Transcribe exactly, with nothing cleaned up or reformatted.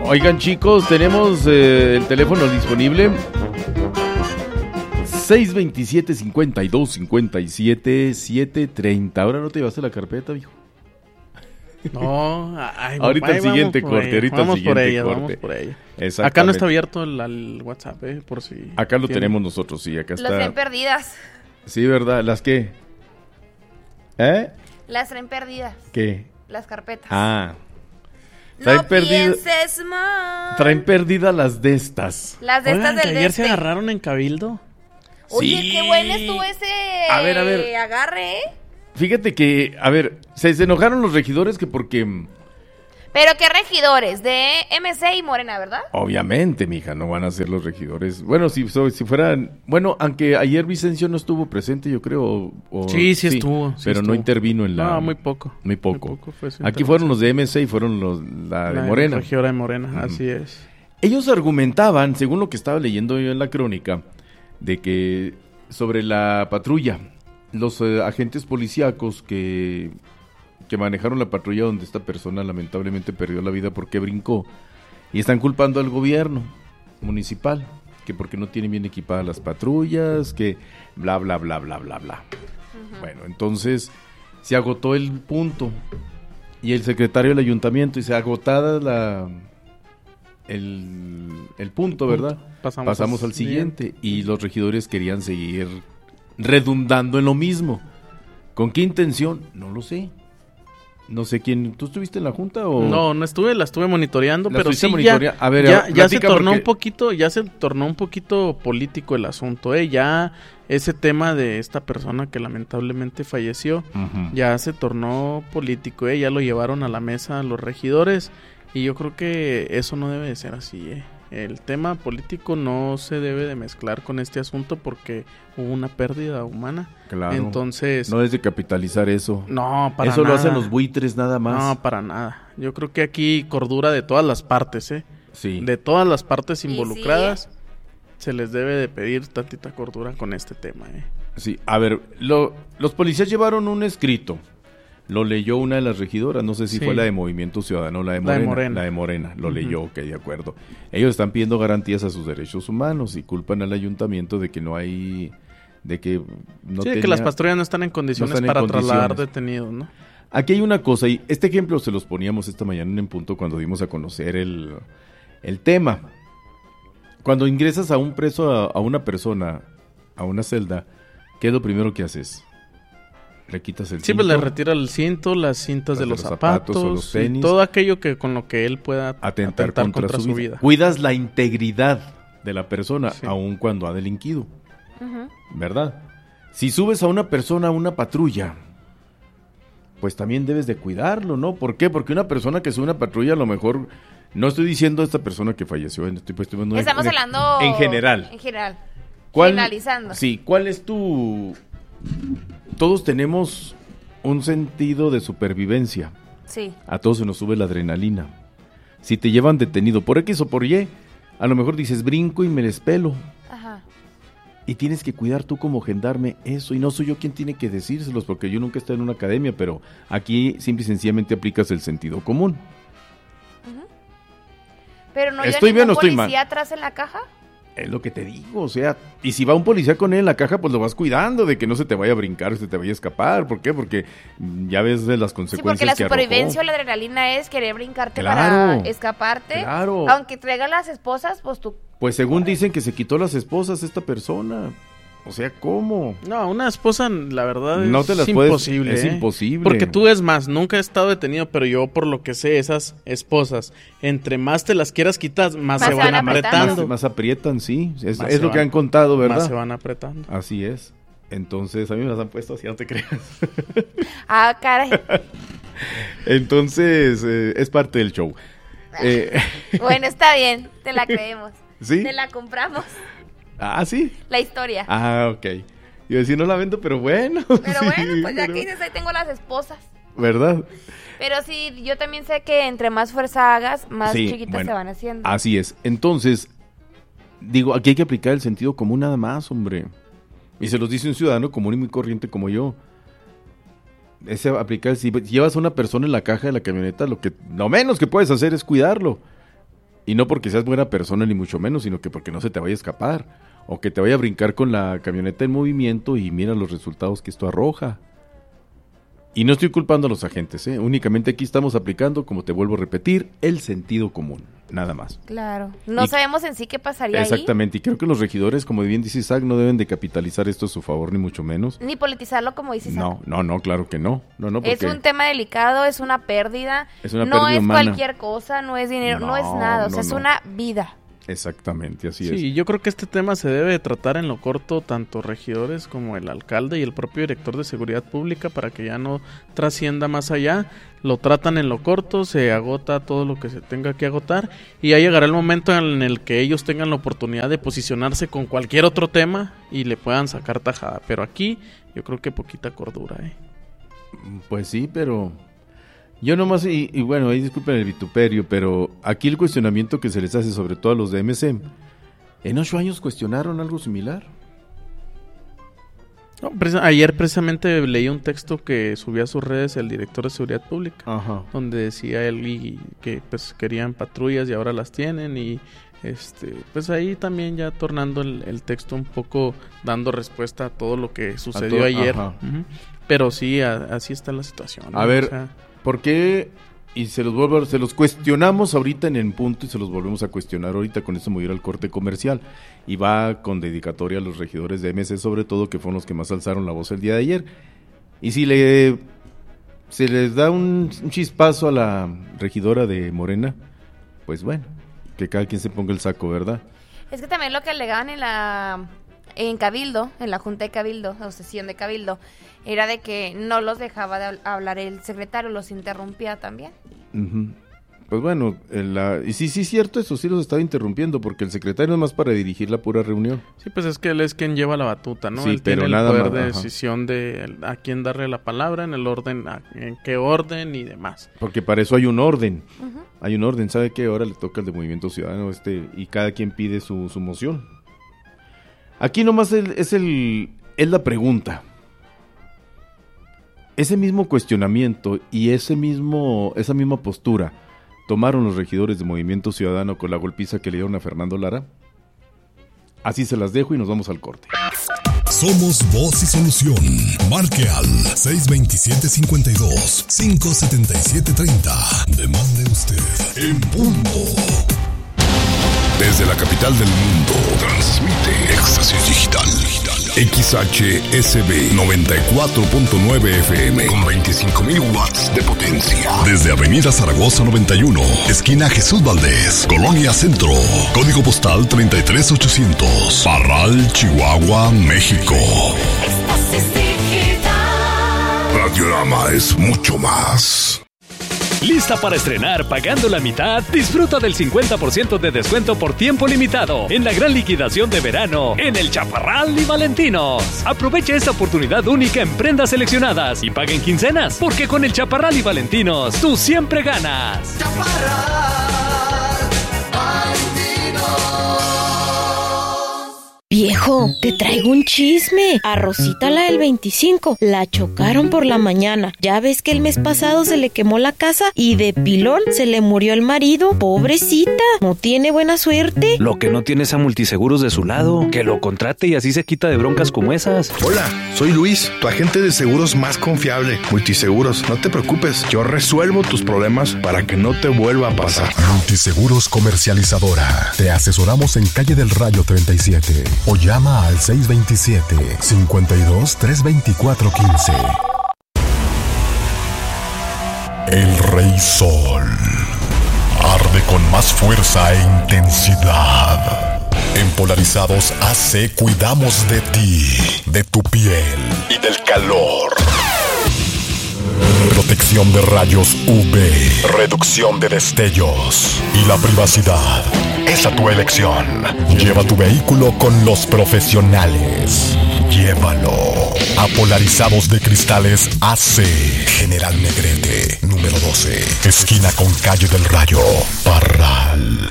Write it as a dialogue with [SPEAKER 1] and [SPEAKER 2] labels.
[SPEAKER 1] Oigan, chicos, tenemos eh, el teléfono disponible. seis veintisiete, cincuenta y dos, cincuenta y siete, setecientos treinta. Ahora no te llevaste la carpeta, viejo.
[SPEAKER 2] No, ay,
[SPEAKER 1] ahorita el siguiente corte,
[SPEAKER 2] ella.
[SPEAKER 1] ahorita
[SPEAKER 2] vamos
[SPEAKER 1] el siguiente
[SPEAKER 2] por ella,
[SPEAKER 1] corte.
[SPEAKER 2] Vamos por ella.
[SPEAKER 1] Exactamente.
[SPEAKER 2] Acá no está abierto el, el WhatsApp, eh, por si...
[SPEAKER 1] Acá lo
[SPEAKER 2] tiene.
[SPEAKER 1] tenemos nosotros, sí, acá está.
[SPEAKER 3] Las traen perdidas.
[SPEAKER 1] Sí, ¿verdad? ¿Las qué? ¿Eh?
[SPEAKER 3] Las traen perdidas.
[SPEAKER 1] ¿Qué?
[SPEAKER 3] Las carpetas.
[SPEAKER 1] Ah. Traen
[SPEAKER 3] No
[SPEAKER 1] perdida-
[SPEAKER 3] pienses más.
[SPEAKER 1] Traen perdidas las de estas.
[SPEAKER 3] Las de
[SPEAKER 2] Oigan,
[SPEAKER 3] estas
[SPEAKER 2] que
[SPEAKER 3] del
[SPEAKER 2] ayer se
[SPEAKER 3] Deste.
[SPEAKER 2] agarraron en Cabildo.
[SPEAKER 3] Oye,
[SPEAKER 1] Sí.
[SPEAKER 3] qué bueno estuvo ese
[SPEAKER 1] A ver, a ver.
[SPEAKER 3] agarre, ¿eh?
[SPEAKER 1] Fíjate que, a ver, se, se enojaron los regidores que porque...
[SPEAKER 3] Pero qué regidores, de M C y Morena, ¿verdad?
[SPEAKER 1] Obviamente, mija, no van a ser los regidores. Bueno, si, so- si fueran... Bueno, aunque ayer Vicencio no estuvo presente, yo creo. o- o-
[SPEAKER 2] Sí, sí estuvo, sí
[SPEAKER 1] pero no
[SPEAKER 2] estuvo.
[SPEAKER 1] intervino en la...
[SPEAKER 2] No, muy poco.
[SPEAKER 1] Muy poco.
[SPEAKER 2] Muy poco fue su
[SPEAKER 1] Aquí fueron los de M C y fueron los la de
[SPEAKER 2] La
[SPEAKER 1] Morena.
[SPEAKER 2] regidora de Morena,
[SPEAKER 1] Ujú.
[SPEAKER 2] así es.
[SPEAKER 1] Ellos argumentaban, según lo que estaba leyendo yo en la crónica, de que sobre la patrulla, los eh, agentes policíacos que, que manejaron la patrulla donde esta persona lamentablemente perdió la vida porque brincó, y están culpando al gobierno municipal, que porque no tienen bien equipadas las patrullas, que bla, bla, bla, bla, bla, bla. Uh-huh. Bueno, entonces se agotó el punto, y el secretario del ayuntamiento dice, agotada la... El, el punto, ¿verdad?
[SPEAKER 2] Pasamos,
[SPEAKER 1] Pasamos al siguiente. Y los regidores querían seguir redundando en lo mismo. ¿Con qué intención? No lo sé. No sé quién. ¿Tú estuviste en la junta o...?
[SPEAKER 2] No, no estuve, la estuve monitoreando,
[SPEAKER 1] ¿La
[SPEAKER 2] pero
[SPEAKER 1] estuviste
[SPEAKER 2] sí
[SPEAKER 1] monitorea-
[SPEAKER 2] ya,
[SPEAKER 1] A ver,
[SPEAKER 2] ya,
[SPEAKER 1] a-
[SPEAKER 2] ya se
[SPEAKER 1] platica
[SPEAKER 2] tornó
[SPEAKER 1] porque-
[SPEAKER 2] un poquito, ya se tornó un poquito político el asunto, eh, ya ese tema de esta persona que lamentablemente falleció,
[SPEAKER 1] Ujú.
[SPEAKER 2] ya se tornó político, eh, ya lo llevaron a la mesa los regidores y yo creo que eso no debe de ser así, eh. El tema político no se debe de mezclar con este asunto porque hubo una pérdida humana.
[SPEAKER 1] Claro.
[SPEAKER 2] Entonces,
[SPEAKER 1] No es de capitalizar eso.
[SPEAKER 2] no, para
[SPEAKER 1] Eso
[SPEAKER 2] nada.
[SPEAKER 1] lo hacen los buitres nada más.
[SPEAKER 2] No, para nada. Yo creo que aquí cordura de todas las partes, ¿eh?
[SPEAKER 1] Sí.
[SPEAKER 2] De todas las partes
[SPEAKER 3] Y
[SPEAKER 2] involucradas, se les debe de pedir tantita cordura con este tema, ¿eh?
[SPEAKER 1] Sí, a ver, lo- los policías llevaron un escrito. Lo leyó una de las regidoras, no sé si
[SPEAKER 2] Sí.
[SPEAKER 1] fue la de Movimiento Ciudadano o la de
[SPEAKER 2] La de
[SPEAKER 1] Morena.
[SPEAKER 2] Morena.
[SPEAKER 1] La de Morena, lo
[SPEAKER 2] Ujú.
[SPEAKER 1] leyó, ok, de acuerdo. Ellos están pidiendo garantías a sus derechos humanos y culpan al ayuntamiento de que no hay... de que no
[SPEAKER 2] sí, de que
[SPEAKER 1] tenía-
[SPEAKER 2] las patrullas no están en condiciones
[SPEAKER 1] no están en
[SPEAKER 2] para trasladar
[SPEAKER 1] condiciones.
[SPEAKER 2] detenidos, ¿no?
[SPEAKER 1] Aquí hay una cosa, y este ejemplo se los poníamos esta mañana en punto cuando dimos a conocer el, el tema. Cuando ingresas a un preso, a, a una persona, a una celda, ¿qué es lo primero que haces? Le quitas el
[SPEAKER 2] Sí, pues le
[SPEAKER 1] cinto,
[SPEAKER 2] retira el cinto, las cintas
[SPEAKER 1] Las
[SPEAKER 2] de
[SPEAKER 1] de
[SPEAKER 2] los
[SPEAKER 1] los zapatos
[SPEAKER 2] zapatos,
[SPEAKER 1] o los
[SPEAKER 2] y
[SPEAKER 1] tenis.
[SPEAKER 2] todo aquello que con lo que él pueda
[SPEAKER 1] atentar, contra, su, vida.
[SPEAKER 2] vida.
[SPEAKER 1] Cuidas la integridad de la persona,
[SPEAKER 2] Sí.
[SPEAKER 1] aun cuando ha delinquido,
[SPEAKER 3] Ujú.
[SPEAKER 1] ¿verdad? Si subes a una persona a una patrulla, pues también debes de cuidarlo, ¿no? ¿Por qué? Porque una persona que sube a una patrulla, a lo mejor, no estoy diciendo esta persona que falleció, estoy, pues, estoy- no,
[SPEAKER 3] Estamos
[SPEAKER 1] en-
[SPEAKER 3] hablando...
[SPEAKER 1] en general.
[SPEAKER 3] En general.
[SPEAKER 1] ¿Cuál-
[SPEAKER 3] Generalizando.
[SPEAKER 1] Sí, ¿cuál es tu... Todos tenemos un sentido de supervivencia.
[SPEAKER 3] Sí.
[SPEAKER 1] A todos se nos sube la adrenalina. Si te llevan detenido por X o por Y, a lo mejor dices brinco y me despelo.
[SPEAKER 3] Ajá.
[SPEAKER 1] Y tienes que cuidar tú como gendarme eso. Y no soy yo quien tiene que decírselos, porque yo nunca he estado en una academia, pero aquí simple y sencillamente aplicas el sentido común.
[SPEAKER 3] Pero no hay
[SPEAKER 1] ¿Estoy bien o estoy mal?
[SPEAKER 3] policía atrás en la caja.
[SPEAKER 1] Es lo que te digo, o sea, y si va un policía con él en la caja, pues lo vas cuidando de que no se te vaya a brincar, se te vaya a escapar. ¿Por qué? Porque mm, ya ves de las
[SPEAKER 3] Sí,
[SPEAKER 1] consecuencias
[SPEAKER 3] porque la
[SPEAKER 1] que arrojó.
[SPEAKER 3] supervivencia o la adrenalina es querer brincarte
[SPEAKER 1] Claro,
[SPEAKER 3] para escaparte.
[SPEAKER 1] claro.
[SPEAKER 3] Aunque traigan las esposas, pues tú...
[SPEAKER 1] Pues según dicen que se quitó las esposas esta persona. O sea, ¿cómo?
[SPEAKER 2] No, una esposa, la verdad, es
[SPEAKER 1] No te las puedes-
[SPEAKER 2] imposible.
[SPEAKER 1] es
[SPEAKER 2] ¿eh?
[SPEAKER 1] imposible.
[SPEAKER 2] Porque tú, es más, nunca he estado detenido, pero yo, por lo que sé, esas esposas, entre más te las quieras quitar, más,
[SPEAKER 3] Más
[SPEAKER 2] se
[SPEAKER 3] se
[SPEAKER 2] van
[SPEAKER 3] van apretando.
[SPEAKER 2] apretando.
[SPEAKER 1] Más, más aprietan, sí. Es,
[SPEAKER 2] Más
[SPEAKER 1] es
[SPEAKER 2] se
[SPEAKER 1] lo que
[SPEAKER 2] van-
[SPEAKER 1] han contado, ¿verdad?
[SPEAKER 2] Más se van apretando.
[SPEAKER 1] Así es. Entonces, a mí me las han puesto así, no te creas.
[SPEAKER 3] Ah, caray.
[SPEAKER 1] Entonces, eh, es parte del show. Eh,
[SPEAKER 3] Bueno, está bien, te la creemos.
[SPEAKER 1] ¿Sí?
[SPEAKER 3] Te la compramos.
[SPEAKER 1] ah, sí.
[SPEAKER 3] La historia.
[SPEAKER 1] Ah, ok. Yo decía, no la vendo, pero bueno.
[SPEAKER 3] Pero
[SPEAKER 1] sí,
[SPEAKER 3] bueno, pues ya
[SPEAKER 1] pero-
[SPEAKER 3] que dices, ahí tengo las esposas.
[SPEAKER 1] ¿Verdad?
[SPEAKER 3] Pero sí, yo también sé que entre más fuerza hagas, más
[SPEAKER 1] Sí,
[SPEAKER 3] chiquitas
[SPEAKER 1] bueno,
[SPEAKER 3] se van haciendo.
[SPEAKER 1] Así es. Entonces, digo, aquí hay que aplicar el sentido común nada más, hombre. Y se los dice un ciudadano común y muy corriente como yo. Ese aplicar, si llevas a una persona en la caja de la camioneta, lo que lo menos que puedes hacer es cuidarlo. Y no porque seas buena persona ni mucho menos, sino que porque no se te vaya a escapar. O que te vaya a brincar con la camioneta en movimiento y mira los resultados que esto arroja. Y no estoy culpando a los agentes, ¿eh? Únicamente aquí estamos aplicando, como te vuelvo a repetir, el sentido común, nada más.
[SPEAKER 3] Claro, no
[SPEAKER 1] y,
[SPEAKER 3] sabemos en sí qué pasaría
[SPEAKER 1] exactamente,
[SPEAKER 3] ahí.
[SPEAKER 1] y creo que los regidores, como bien dice Isaac, no deben de capitalizar esto a su favor, ni mucho menos.
[SPEAKER 3] Ni politizarlo, como dice Isaac.
[SPEAKER 1] No, no, no, claro que no. no, no porque
[SPEAKER 3] es un tema delicado, es una pérdida.
[SPEAKER 1] Es una
[SPEAKER 3] no
[SPEAKER 1] pérdida
[SPEAKER 3] es
[SPEAKER 1] humana.
[SPEAKER 3] Cualquier cosa, no es dinero, no,
[SPEAKER 1] No,
[SPEAKER 3] es nada, o sea,
[SPEAKER 1] no,
[SPEAKER 3] es
[SPEAKER 1] no.
[SPEAKER 3] una vida.
[SPEAKER 1] Exactamente, así
[SPEAKER 2] Sí,
[SPEAKER 1] es.
[SPEAKER 2] Sí, yo creo que este tema se debe de tratar en lo corto tanto regidores como el alcalde y el propio director de seguridad pública para que ya no trascienda más allá. Lo tratan en lo corto, se agota todo lo que se tenga que agotar y ya llegará el momento en el que ellos tengan la oportunidad de posicionarse con cualquier otro tema y le puedan sacar tajada. Pero aquí yo creo que poquita cordura, ¿eh?
[SPEAKER 1] Pues sí, pero yo nomás, y, y bueno, ahí disculpen el vituperio, pero aquí el cuestionamiento que se les hace sobre todo a los de M C, ¿en ocho años cuestionaron algo similar?
[SPEAKER 2] No, presa- ayer precisamente leí un texto que subió a sus redes el director de seguridad pública,
[SPEAKER 1] Ajá.
[SPEAKER 2] donde decía él y, que pues querían patrullas y ahora las tienen y este pues ahí también ya tornando el, el texto un poco dando respuesta a todo lo que sucedió
[SPEAKER 1] todo-
[SPEAKER 2] ayer.
[SPEAKER 1] ajá.
[SPEAKER 2] Ujú. Pero sí, a- así está la situación, ¿no?
[SPEAKER 1] A ver,
[SPEAKER 2] O sea,
[SPEAKER 1] ¿por qué? Y se los vuelvo, se los cuestionamos ahorita en el punto y se los volvemos a cuestionar ahorita, con eso me voy a ir al corte comercial. Y va con dedicatoria a los regidores de M C, sobre todo, que fueron los que más alzaron la voz el día de ayer. Y si le se les da un, un chispazo a la regidora de Morena, pues bueno, que cada quien se ponga el saco, ¿verdad?
[SPEAKER 3] Es que también lo que alegaban en la en Cabildo, en la Junta de Cabildo, o sesión de Cabildo, era de que no los dejaba de hab- hablar el secretario, los interrumpía también.
[SPEAKER 1] Ujú. Pues bueno, en la, y sí, sí, cierto, eso sí los estaba interrumpiendo, porque el secretario es más para dirigir la pura reunión.
[SPEAKER 2] sí, pues es que él es quien lleva la batuta, ¿no?
[SPEAKER 1] Sí,
[SPEAKER 2] él
[SPEAKER 1] pero
[SPEAKER 2] tiene el
[SPEAKER 1] nada
[SPEAKER 2] poder
[SPEAKER 1] más,
[SPEAKER 2] de
[SPEAKER 1] ajá.
[SPEAKER 2] decisión de el- a quién darle la palabra, en el orden, a- en qué orden y demás.
[SPEAKER 1] Porque para eso hay un orden.
[SPEAKER 3] Ujú.
[SPEAKER 1] Hay un orden, ¿sabe qué? Ahora le toca al de Movimiento Ciudadano este y cada quien pide su, su moción. Aquí nomás el- es el es la pregunta. Ese mismo cuestionamiento y ese mismo esa misma postura tomaron los regidores de Movimiento Ciudadano con la golpiza que le dieron a Fernando Lara. Así se las dejo y nos vamos al corte.
[SPEAKER 4] Somos Voz y Solución. Marque al seis dos siete, cinco dos, cinco siete siete, tres cero. Demande usted en punto. Desde la capital del mundo, transmite Éxtasis Digital. X H S B noventa y cuatro punto nueve F M con veinticinco mil watts de potencia. Desde Avenida Zaragoza noventa y uno, esquina Jesús Valdés, Colonia Centro. Código postal treinta y tres ochocientos. Parral, Chihuahua, México. Radiorama es mucho más.
[SPEAKER 5] ¿Lista para estrenar pagando la mitad? Disfruta del cincuenta por ciento de descuento por tiempo limitado en la gran liquidación de verano en el Chaparral y Valentinos. Aprovecha esta oportunidad única en prendas seleccionadas y paga en quincenas, porque con el Chaparral y Valentinos tú siempre ganas.
[SPEAKER 6] Viejo, te traigo un chisme. A Rosita, la del veinticinco, la chocaron por la mañana. Ya ves que el mes pasado se le quemó la casa y de pilón se le murió el marido. Pobrecita, no tiene buena suerte.
[SPEAKER 7] Lo que no tiene es a Multiseguros de su lado. Que lo contrate y así se quita de broncas como esas.
[SPEAKER 8] Hola, soy Luis, tu agente de seguros más confiable. Multiseguros, no te preocupes, yo resuelvo tus problemas para que no te vuelva a pasar.
[SPEAKER 4] Multiseguros Comercializadora. Te asesoramos en Calle del Rayo treinta y siete o llama al seis dos siete, cinco dos, tres dos cuatro uno cinco. El Rey Sol arde con más fuerza e intensidad. En Polarizados A C cuidamos de ti, de tu piel y del calor. Protección de rayos U V, reducción de destellos y la privacidad. Esa tu elección. Lleva tu vehículo con los profesionales. Llévalo a Polarizados de Cristales A C, General Negrete, número doce, esquina con Calle del Rayo, Parral.